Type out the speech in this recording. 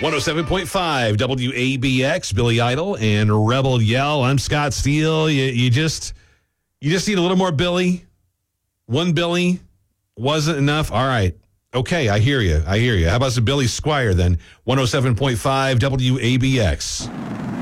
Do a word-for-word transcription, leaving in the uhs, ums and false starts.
one oh seven point five W A B X, Billy Idol and Rebel Yell. I'm Scott Steele. You, you just you just need a little more Billy. One Billy wasn't enough. All right. Okay, I hear you. I hear you. How about some Billy Squire then? one oh seven point five W A B X.